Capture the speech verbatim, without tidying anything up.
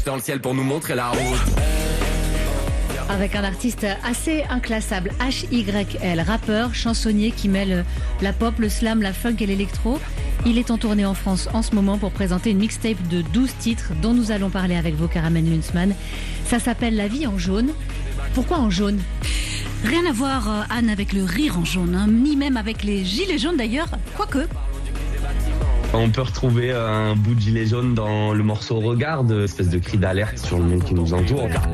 dans le ciel pour nous montrer la route. Avec un artiste assez inclassable, H Y L, rappeur, chansonnier qui mêle la pop, le slam, la funk et l'électro. Il est en tournée en France en ce moment pour présenter une mixtape de douze titres dont nous allons parler avec vous, Caramel Huntsman. Ça s'appelle La vie en jaune. Pourquoi en jaune ? Rien à voir, euh, Anne, avec le rire en jaune, hein, ni même avec les gilets jaunes d'ailleurs, quoique. On peut retrouver un bout de gilet jaune dans le morceau Regarde, espèce de cri d'alerte sur le monde qui nous entoure.